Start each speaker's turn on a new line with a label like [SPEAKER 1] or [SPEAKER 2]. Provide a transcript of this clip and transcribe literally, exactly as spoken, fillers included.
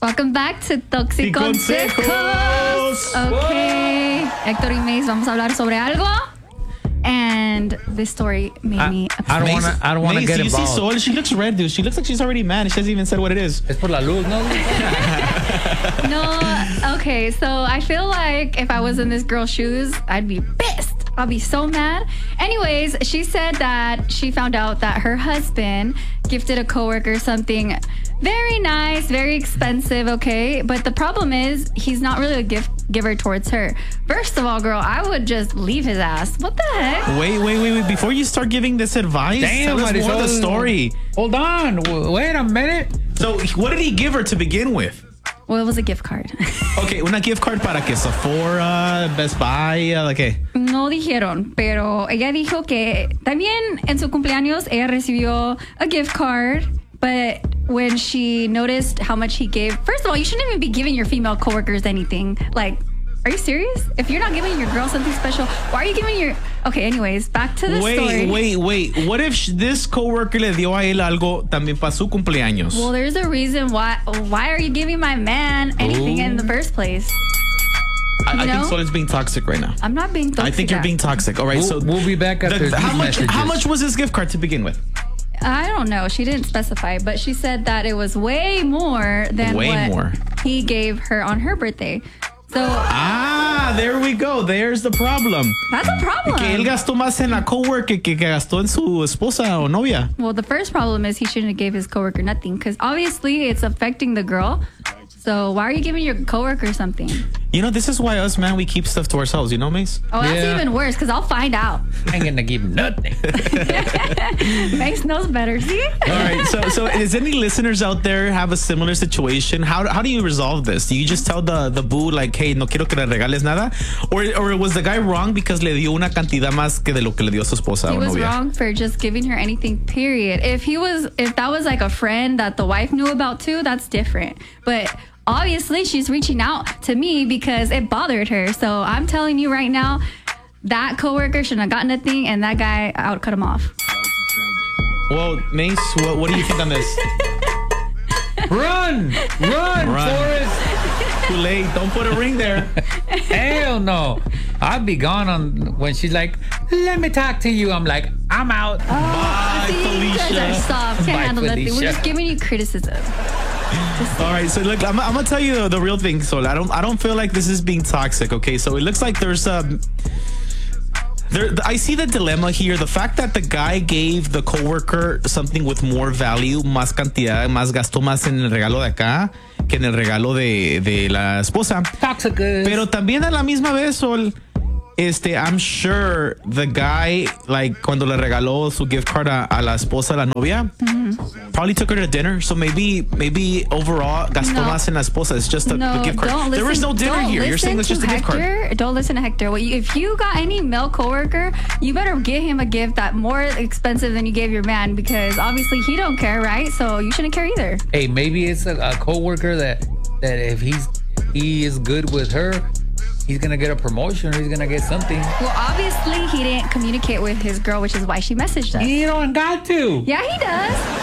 [SPEAKER 1] Welcome back to Toxiconsejos. Okay. Héctor y Mace, vamos a hablar sobre algo. And this story made
[SPEAKER 2] I,
[SPEAKER 1] me upset.
[SPEAKER 2] I don't want to. I don't want to get
[SPEAKER 3] you
[SPEAKER 2] involved.
[SPEAKER 3] see Sol? She looks red, dude. She looks like she's already mad. She hasn't even said what it is.
[SPEAKER 2] Es por la luz, no?
[SPEAKER 1] No, okay, so I feel like if I was in this girl's shoes, I'd be pissed. I'll be so mad. Anyways, she said that she found out that her husband gifted a coworker something very nice, very expensive, okay? But the problem is he's not really a gift giver towards her. First of all, girl, I would just leave his ass. What the heck?
[SPEAKER 3] Wait, wait, wait, wait. Before you start giving this advice,
[SPEAKER 2] Damn,
[SPEAKER 3] tell us more of the
[SPEAKER 2] Marisol.
[SPEAKER 3] story.
[SPEAKER 2] Hold on. W- Wait a minute.
[SPEAKER 3] So, what did he give her to begin with?
[SPEAKER 1] Well, it was a gift card.
[SPEAKER 3] Okay, una gift card para que Sephora, Best Buy, uh, like, okay.
[SPEAKER 1] No dijeron, pero ella dijo que también en su cumpleaños ella recibió a gift card, but when she noticed how much he gave, first of all, you shouldn't even be giving your female coworkers anything. Like, are you serious? If you're not giving your girl something special, why are you giving your... Okay, anyways, back to the
[SPEAKER 3] wait,
[SPEAKER 1] story.
[SPEAKER 3] Wait, wait, wait. What if sh- this coworker le dio a él algo también para su cumpleaños?
[SPEAKER 1] Well, there's a reason why. Why are you giving my man anything
[SPEAKER 3] Ooh.
[SPEAKER 1] in the first place?
[SPEAKER 3] I, I
[SPEAKER 1] you
[SPEAKER 3] think
[SPEAKER 1] know?
[SPEAKER 3] Sol is being toxic right now.
[SPEAKER 1] I'm not being toxic.
[SPEAKER 3] I think you're being toxic. All right,
[SPEAKER 2] We'll,
[SPEAKER 3] so
[SPEAKER 2] we'll be back after
[SPEAKER 3] the,
[SPEAKER 2] these
[SPEAKER 3] how much?
[SPEAKER 2] messages.
[SPEAKER 3] How much was this gift card to begin with?
[SPEAKER 1] I don't know. She didn't specify, but she said that it was way more than
[SPEAKER 3] Way
[SPEAKER 1] what
[SPEAKER 3] more.
[SPEAKER 1] he gave her on her birthday. So
[SPEAKER 3] Ah, there we go. There's the problem.
[SPEAKER 1] that's a problem.
[SPEAKER 3] Que él gastó más en la coworker que, que gastó en su esposa o novia.
[SPEAKER 1] Well, the first problem is he shouldn't have gave his coworker nothing because obviously it's affecting the girl. So why are you giving your coworker something?
[SPEAKER 3] You know, this is why us, man, we keep stuff to ourselves. You know, Mace?
[SPEAKER 1] Oh, that's
[SPEAKER 2] Yeah.
[SPEAKER 1] even worse because I'll find out.
[SPEAKER 2] I ain't gonna give nothing.
[SPEAKER 1] Mace knows better. See?
[SPEAKER 3] All right. So, so is any listeners out there have a similar situation? How how do you resolve this? Do you just tell the the boo like, hey, no quiero que le regales nada, or or was the guy wrong because le dio una cantidad más que de lo que le dio su esposa
[SPEAKER 1] He
[SPEAKER 3] o
[SPEAKER 1] was
[SPEAKER 3] novia?
[SPEAKER 1] wrong for just giving her anything, period. If he was, if that was like a friend that the wife knew about too, that's different. But obviously she's reaching out to me because it bothered her. So I'm telling you right now, that coworker shouldn't have gotten nothing and that guy, I would cut him off.
[SPEAKER 3] Well, Mace, what, what do you think on this?
[SPEAKER 2] Run! Run,
[SPEAKER 3] Run.
[SPEAKER 2] Forrest!
[SPEAKER 3] Too late. Don't put a ring there.
[SPEAKER 2] Hell no. I'd be gone on when she's like, let me talk to you. I'm like, I'm out.
[SPEAKER 3] Bye,
[SPEAKER 1] See, you guys
[SPEAKER 3] Felicia.
[SPEAKER 1] are soft, can't
[SPEAKER 2] Bye,
[SPEAKER 1] handle nothing. We're
[SPEAKER 2] Felicia.
[SPEAKER 1] just giving you criticism.
[SPEAKER 3] All right, so look, I'm, I'm gonna tell you the, the real thing. So I don't, I don't feel like this is being toxic. Okay, so it looks like there's um, there. I see the dilemma here. The fact that the guy gave the coworker something with more value, más cantidad, más gastó más en el regalo de acá que en el regalo de, de la esposa.
[SPEAKER 2] Toxic.
[SPEAKER 3] Pero también a la misma vez, Sol, este, I'm sure the guy, like, cuando le regaló su gift card a, a la esposa, la novia, probably took her to dinner. So maybe, maybe overall, gastó
[SPEAKER 1] No.
[SPEAKER 3] más en la esposa. It's just a,
[SPEAKER 1] No,
[SPEAKER 3] the gift card.
[SPEAKER 1] don't listen.
[SPEAKER 3] There was no dinner
[SPEAKER 1] don't
[SPEAKER 3] here. You're saying it's
[SPEAKER 1] listen
[SPEAKER 3] just a
[SPEAKER 1] to
[SPEAKER 3] gift card.
[SPEAKER 1] Hector. Don't listen to Hector. Well, you, if you got any male coworker, you better give him a gift that more expensive than you gave your man because obviously he don't care, right? So you shouldn't care either.
[SPEAKER 2] Hey, maybe it's a, a coworker that that if he's he is good with her, he's gonna get a promotion or he's gonna get something.
[SPEAKER 1] Well, obviously he didn't communicate with his girl, which is why she messaged us.
[SPEAKER 2] You don't got to.
[SPEAKER 1] Yeah, he does.